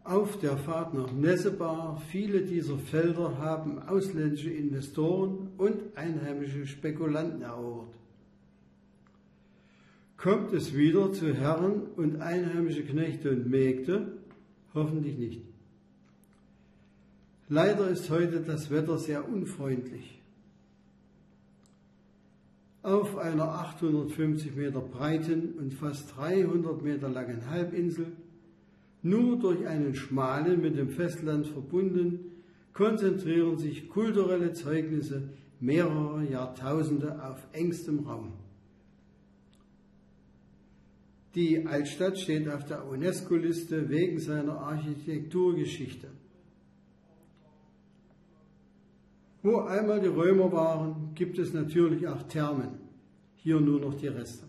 Auf der Fahrt nach Nessebar, viele dieser Felder haben ausländische Investoren und einheimische Spekulanten erobert. Kommt es wieder zu Herren und einheimische Knechte und Mägde? Hoffentlich nicht. Leider ist heute das Wetter sehr unfreundlich. Auf einer 850 Meter breiten und fast 300 Meter langen Halbinsel, nur durch einen schmalen, mit dem Festland verbunden, konzentrieren sich kulturelle Zeugnisse mehrerer Jahrtausende auf engstem Raum. Die Altstadt steht auf der UNESCO-Liste wegen seiner Architekturgeschichte. Wo einmal die Römer waren, gibt es natürlich auch Thermen, hier nur noch die Reste.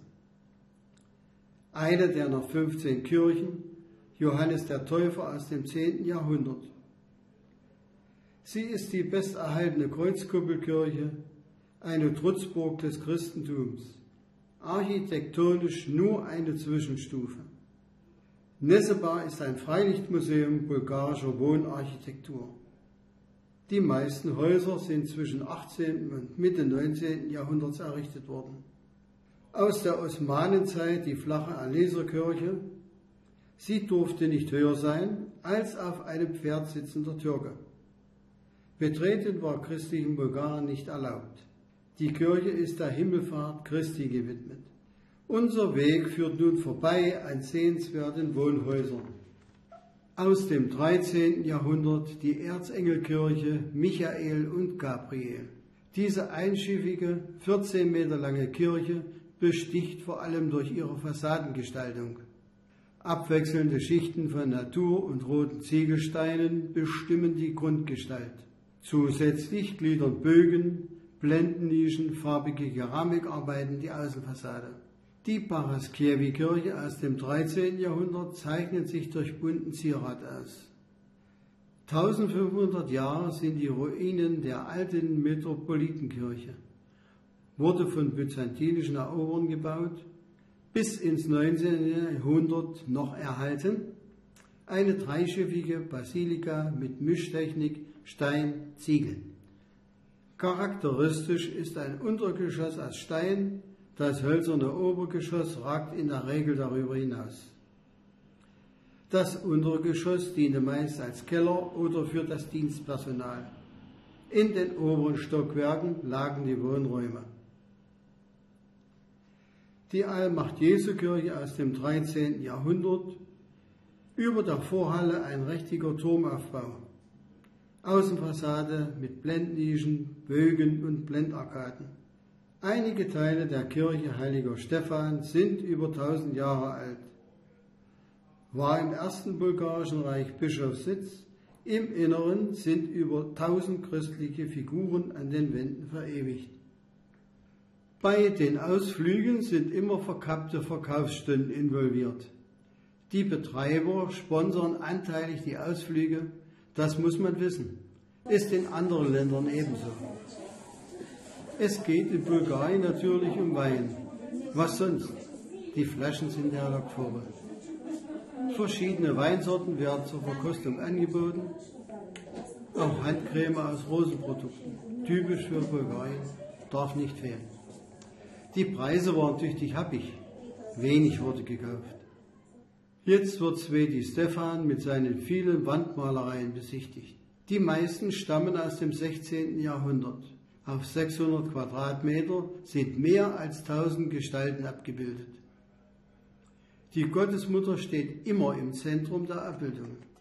Eine der noch 15 Kirchen, Johannes der Täufer aus dem 10. Jahrhundert. Sie ist die besterhaltene Kreuzkuppelkirche, eine Trutzburg des Christentums, architektonisch nur eine Zwischenstufe. Nessebar ist ein Freilichtmuseum bulgarischer Wohnarchitektur. Die meisten Häuser sind zwischen 18. und Mitte 19. Jahrhunderts errichtet worden. Aus der Osmanenzeit die flache Aleserkirche. Sie durfte nicht höher sein als auf einem Pferd sitzender Türke. Betreten war christlichen Bulgaren nicht erlaubt. Die Kirche ist der Himmelfahrt Christi gewidmet. Unser Weg führt nun vorbei an sehenswerten Wohnhäusern. Aus dem 13. Jahrhundert die Erzengelkirche Michael und Gabriel. Diese einschiffige, 14 Meter lange Kirche besticht vor allem durch ihre Fassadengestaltung. Abwechselnde Schichten von Natur- und roten Ziegelsteinen bestimmen die Grundgestalt. Zusätzlich gliedern Bögen, Blendennischen, farbige Keramikarbeiten die Außenfassade. Die Paraskiewi-Kirche aus dem 13. Jahrhundert zeichnet sich durch bunten Zierat aus. 1500 Jahre sind die Ruinen der alten Metropolitenkirche. Wurde von byzantinischen Eroberern gebaut, bis ins 19. Jahrhundert noch erhalten, eine dreischiffige Basilika mit Mischtechnik Stein, Ziegel. Charakteristisch ist ein Untergeschoss aus Stein, das hölzerne Obergeschoss ragt in der Regel darüber hinaus. Das Untergeschoss diente meist als Keller oder für das Dienstpersonal. In den oberen Stockwerken lagen die Wohnräume. Die Allmacht-Jesu-Kirche aus dem 13. Jahrhundert, über der Vorhalle ein rechteckiger Turmaufbau, Außenfassade mit Blendnischen, Bögen und Blendarkaden. Einige Teile der Kirche Heiliger Stephan sind über 1000 Jahre alt. War im ersten bulgarischen Reich Bischofssitz, im Inneren sind über 1000 christliche Figuren an den Wänden verewigt. Bei den Ausflügen sind immer verkappte Verkaufsstunden involviert. Die Betreiber sponsern anteilig die Ausflüge, das muss man wissen. Ist in anderen Ländern ebenso. Es geht in Bulgarien natürlich um Wein. Was sonst? Die Flaschen sind erlaubt vorbei. Verschiedene Weinsorten werden zur Verkostung angeboten. Auch Handcreme aus Rosenprodukten, typisch für Bulgarien, darf nicht fehlen. Die Preise waren tüchtig happig, wenig wurde gekauft. Jetzt wird Sveti Stefan mit seinen vielen Wandmalereien besichtigt. Die meisten stammen aus dem 16. Jahrhundert. Auf 600 Quadratmeter sind mehr als 1000 Gestalten abgebildet. Die Gottesmutter steht immer im Zentrum der Abbildung.